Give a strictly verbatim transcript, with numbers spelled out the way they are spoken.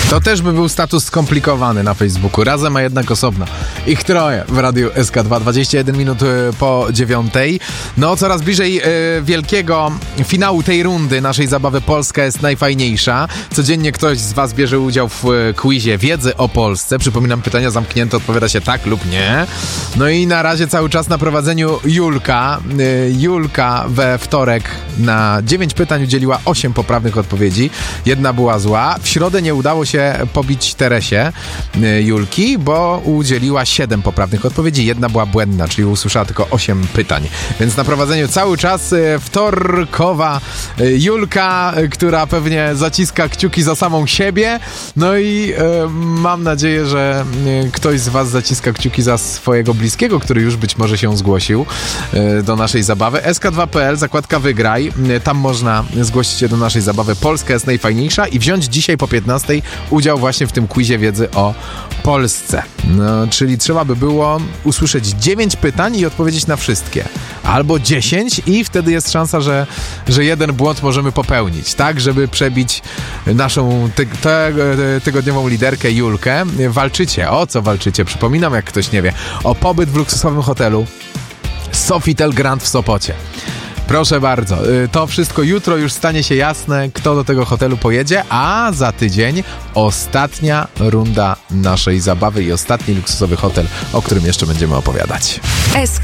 To też by był status skomplikowany na Facebooku. Razem, a jednak osobno. Ich troje w Radiu S K dwa. dwadzieścia jeden minut po dziewiątej. No, coraz bliżej e, wielkiego finału tej rundy naszej zabawy Polska jest najfajniejsza. Codziennie ktoś z was bierze udział w e, quizie wiedzy o Polsce. Przypominam, pytania zamknięte, odpowiada się tak lub nie. No i na razie cały czas na prowadzeniu Julka. E, Julka we wtorek na dziewięć pytań udzieliła osiem poprawnych odpowiedzi. Jedna była zła. W środę nie udało się pobić Teresie Julki, bo udzieliła siedem poprawnych odpowiedzi. Jedna była błędna, czyli usłyszała tylko osiem pytań. Więc na prowadzeniu cały czas wtorkowa Julka, która pewnie zaciska kciuki za samą siebie. No i e, mam nadzieję, że ktoś z was zaciska kciuki za swojego bliskiego, który już być może się zgłosił e, do naszej zabawy. S K dwa kropka P L, zakładka Wygraj. Tam można zgłosić się do naszej zabawy Polska jest najfajniejsza i wziąć dzisiaj po piętnastej udział właśnie w tym quizie wiedzy o Polsce. No, czyli trzeba by było usłyszeć dziewięć pytań i odpowiedzieć na wszystkie. Albo dziesięć i wtedy jest szansa, że, że jeden błąd możemy popełnić, tak? Żeby przebić naszą ty- te- tygodniową liderkę Julkę. Walczycie. O co walczycie? Przypominam, jak ktoś nie wie. O pobyt w luksusowym hotelu Sofitel Grand w Sopocie. Proszę bardzo, to wszystko jutro już stanie się jasne, kto do tego hotelu pojedzie, a za tydzień ostatnia runda naszej zabawy i ostatni luksusowy hotel, o którym jeszcze będziemy opowiadać. S